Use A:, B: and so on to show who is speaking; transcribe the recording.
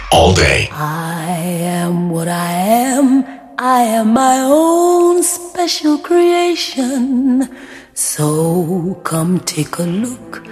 A: all day.
B: I am what I am. I am my own special creation. So come take a look